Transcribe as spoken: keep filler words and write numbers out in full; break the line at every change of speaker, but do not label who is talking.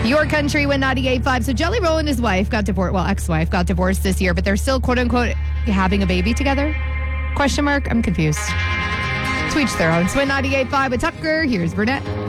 Your country went ninety-eight point five. So Jelly Roll and his wife got divorced. Well, ex-wife got divorced this year, but they're still quote unquote having a baby together? Question mark? I'm confused. To each their own. So win ninety-eight point five with Tucker. Here's Burnett.